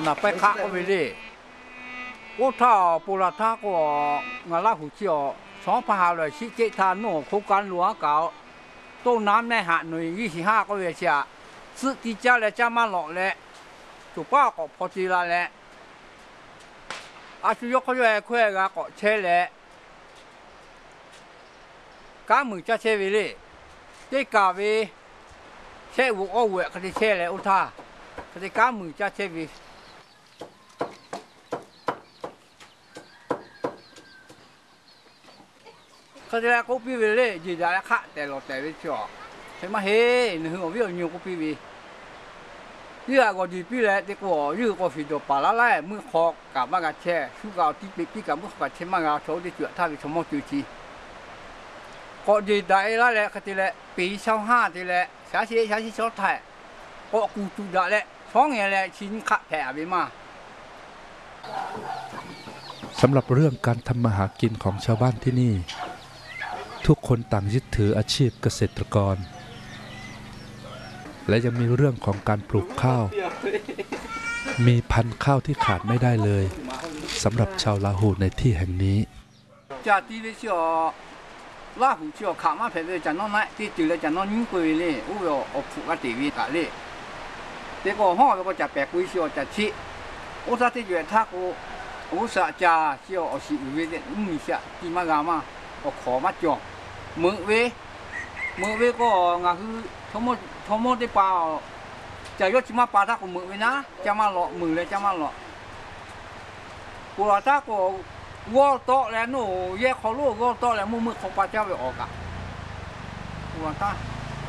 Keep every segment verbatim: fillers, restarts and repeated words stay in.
น่ะไปค้าก็ไปเลยโอ้ถ้าปุระท่าก็งานละหูเจียวสองพันห้าร้อยสิบเจ็ดทานโน่โครงการหลวงเก่าต้นน้ำในหาดหน่วยยี่สิบห้าก็เวียเชียซื้อที่เจ้าและเจ้ามาหลอกแหละถูกป้าก็พอดีละแหละอาชีพเขาจะคุยกันก็เช่แหละการมือจะเช่ไปเลยได้กาไปเช่บุกเอาเวกเขาจะเช่แล้วอุท่าเขาจะการมือจะเช่ไปเขาจะกูปีไปเลยยืนได้ค่ะแต่เราแต่ไม่ชอบใช่ไหมเฮ้ยหนึ่งหัววิ่งอยู่กูปีไปยี่ห้อก็ดีปีแล้วแต่ก็ยี่ห้อก็ฟิโดปาละไล่มือคอกกับมากระเช่ชูกาวที่ปีปีกับมือกับเช่มากระโชว์ที่จุดท่าที่สมองจุดที่ก็ดีได้ละแหละก็ทีละปีสองห้าทีละสาชีสาชีชดไทยก็กูจุดได้แหละสองอย่างแหละชิ้นขาดแผลไปมาสำหรับเรื่องการทำมาหากินของชาวบ้านที่นี่ทุกคนต่างยึดถืออาชีพเกษตรกรและยังมีเรื่องของการปลูกข้าวมีพันธุ์ข้าวที่ขาดไม่ได้เลยสำหรับชาวลาหูในที่แห่งนี้จากที่เราเชื่อลาหูเชื่อขามาเผยจากน้องนั้นที่จุดเลยจากน้องยิ่งกุยเลยอู้ยเอาผูกกับตีวีกันเลยแต่ก็ห้องเราก็จะแปลกุยเชื่อจากที่อุตส่าห์ที่อยู่ท่ากูอุตส่าห์จะเชื่อเอาสิวิเดนมีเสียที่มากามาก็ขอมาจองมือเวมือเวก็งาคือทั้งหมดทั้งหมดได้เปล่าจะยกชิมาปาท่าก็มือเวนะจะมาหลอกมือเลยจะมาหลอกกูเราท่าก็วอลโตแล้วหนูแยกเขาลูกวอลโตแล้วมือมือของป้าเจ้าไปออกอะกูเราท่า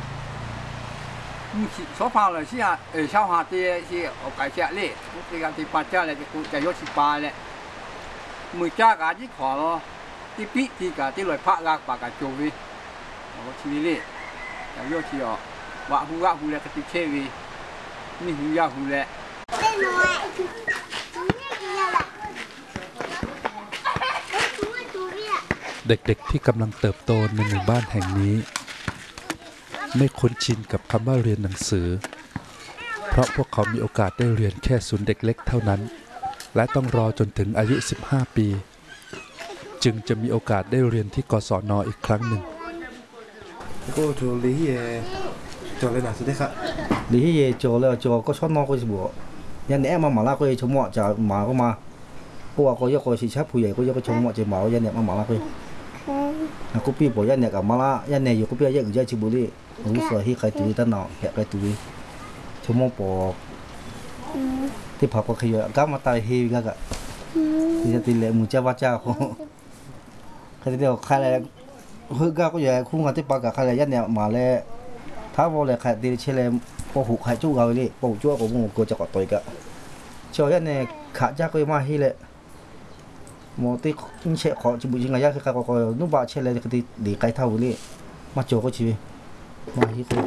มีสองพันเลยสิฮะเออชาวหาตีสิเอาไก่เสียเล่ที่การที่ป้าเจ้าเลยกูจะยกชิปาเลยมือจ้ากาที่ขอที่ปีที่กาที่ลอยพระลากปากกาโจวีเอาชีวิตเลยแต่ยอดที่อ่ะว่าหูว่าหูเลยก็ติเชวีนี่หูยาหูเลยเด็กๆที่กำลังเติบโตในหมู่บ้านแห่งนี้ไม่คุ้นชินกับคำว่าเรียนหนังสือเพราะพวกเขามีโอกาสได้เรียนแค่ศูนย์เด็กเล็กเท่านั้นและต้องรอจนถึงอายุสิบห้าปีจึงจะมีโอกาสได้เรียนที่กศน.อีกครั้งหนึ่งก็จูลีเย่จอเลยนะสุดท้ายครับลีเย่จอแล้วจอก็ชอบนอนก็จะบอกยันแหนมาหมาลาก็ชมว่าจะหมาก็มาพวกก็ยกก็สิชับผู้ใหญ่ก็ยกก็ชมว่าจะหมายันแหนมาหมาลาก็กูปีบอกยันแหนกับมาลายันแหนอยู่กูปียันอยู่ใจชิบุรีรู้สึกที่ใครตุยตั้งหนอแหกใครตุยชมว่าปอกที่ผักก็ขยันก้ามาตายเฮยก็กะที่จะตีเละมือเจ้าว่าเจ้าเขาใครจะเดียวใครอะไรเฮ้ยก้าก็อย่าคุ้งกันที่ปากกับใครอะไรยันเนี่ยมาแล้วถ้าว่าอะไรใครตีเชลล์ปอกหูใครจู้เขาเลยปอกจู้ก็มึงก็จะกอดตัวกันเชื่อยันเนี่ยขาจ้าก็มาเฮเลยหมอที่เชื่อขอจิบุจิงไงยันคือเขาก็นุ่มบาเชลล์ก็ตีดีไกลเท่าเลยมาโจก็ชีวิตมาเฮก็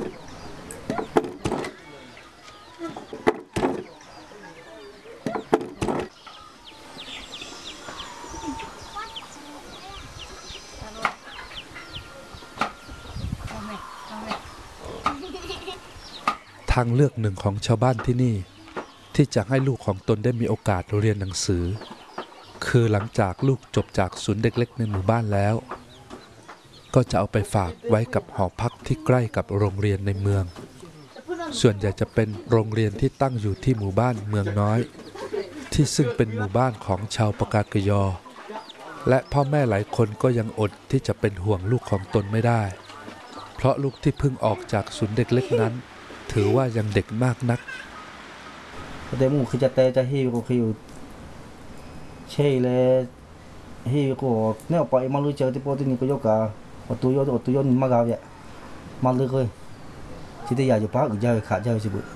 ทางเลือกหนึ่งของชาวบ้านที่นี่ที่จะให้ลูกของตนได้มีโอกาสเรียนหนังสือคือหลังจากลูกจบจากศูนย์เด็กเล็กในหมู่บ้านแล้วก็จะเอาไปฝากไว้กับหอพักที่ใกล้กับโรงเรียนในเมืองส่วนใหญ่จะเป็นโรงเรียนที่ตั้งอยู่ที่หมู่บ้านเมืองน้อยที่ซึ่งเป็นหมู่บ้านของชาวปากากยอและพ่อแม่หลายคนก็ยังอดที่จะเป็นห่วงลูกของตนไม่ได้เพราะลูกที่เพิ่งออกจากศูนย์เด็กเล็กนั้นถือว่ายังเด็กมากนักแต่มึงคือจะเตะจะฮิวก็คือเช่เลยฮิวก็เนี่ยไปมาลุยเจอที่โปรตีนก็ยกกาอตุยอตุยอมากาวเนี่ยมาเลยเลยที่ได้อยากจะพักอีกเจ้าขาดเจ้าสิบุ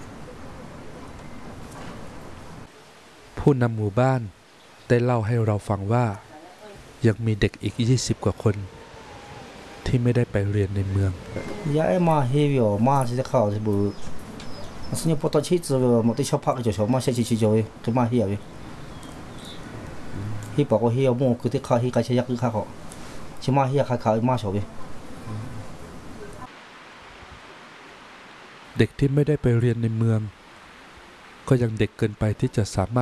ผู้นำหมู่บ้านได้เล่าให้เราฟังว่ายังมีเด็กอีกยี่สิบกว่าคนที่ไม่ได้ไปเรียนในเมืองยายมาเฮียวมาที่จะเข้าสิบุสิ่งที่พอตอนชีวิตเราหมดที่ชอบพักจะชอบมาใช้ชีวิตเลยคือมาเฮียวฮีบอกว่าเฮียวมั่วคือที่ข้าฮีใครใช้ยักษ์คือข้าเขาชิมาเฮียข้าเขามาชอบเลยเด็กที่ไม่ได้ไปเรียนในเมืองก็ยังเด็กเกินไปที่จะสามารถ